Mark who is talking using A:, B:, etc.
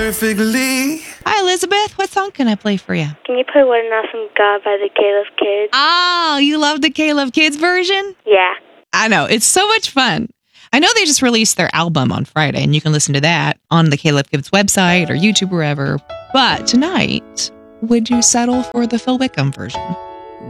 A: Perfectly.
B: Hi, Elizabeth. What song can I play for you?
C: Can you play What an Awesome God by the K-Love Kids?
B: Oh, you love the K-Love Kids version?
C: Yeah.
B: I know. It's so much fun. I know they just released their album on Friday, and you can listen to that on the K-Love Kids website or YouTube, wherever. But tonight, would you settle for the Phil Wickham version?